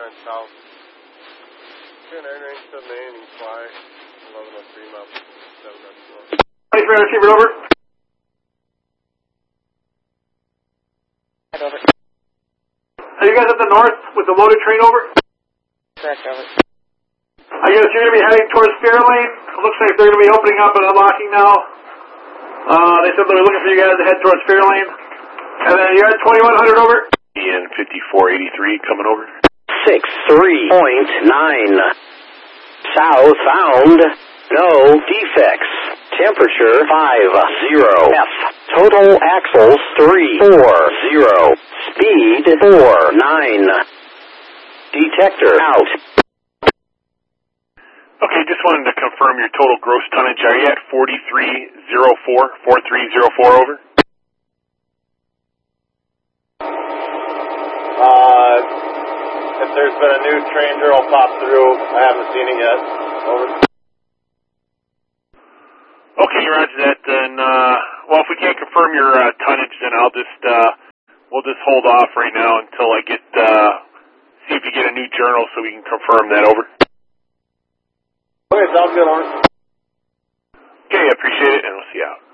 29 south. Good air range 7 and fly 1103 miles 7 23 receiver over. Over. Are you guys at the north with the loaded train over? Correct, over. I guess you're going to be heading towards Fairlane. It looks like they're going to be opening up and unlocking now. They said they were looking for you guys to head towards Fairlane. And then you're at 2100 over. Ian 5483 coming over. 63.9. South found. No defects. Temperature 50. F. Total axles 340. Speed 49. Detector out. Okay, just wanted to confirm your total gross tonnage. Are you at 4304? 4304 over? If there's been a new train drill pop through, I haven't seen it yet. Over. Okay, roger that. Then, well, if we can't confirm your tonnage, then we'll just hold off right now until I get, see if you get a new journal so we can confirm that. Over. Okay, sounds good, over. Okay, I appreciate it, and we'll see you out.